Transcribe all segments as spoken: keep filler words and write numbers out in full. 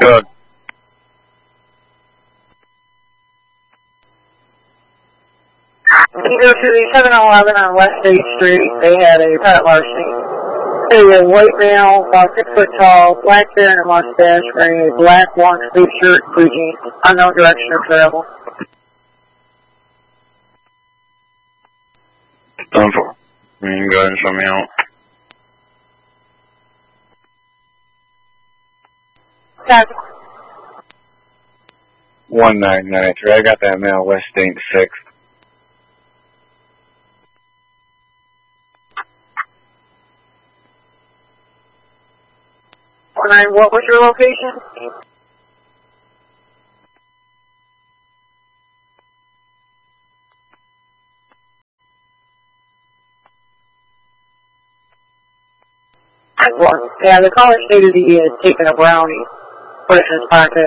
Good. If you go to the seven eleven on West eighth Street, they had a private larceny. They were a white male, about six foot tall, black hair and a mustache, wearing a black long sleeve shirt, blue jeans, unknown direction of travel. Done for. You can go ahead and show me out. Copy. one nine nine three. I got that male, West eighth sixth. And what was your location? Yeah, the caller stated he had taken a brownie, put it in his pocket.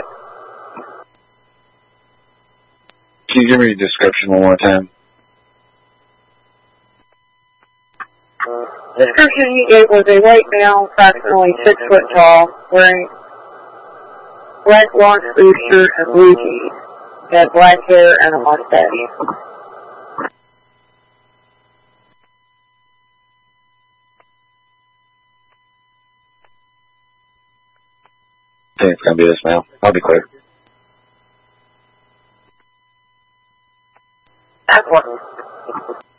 Can you give me a description one more time? The description he gave was a white male, approximately six foot tall, wearing black long sleeve shirt and blue jeans. He had black hair and a mustache. I think it's going to be this male. I'll be clear.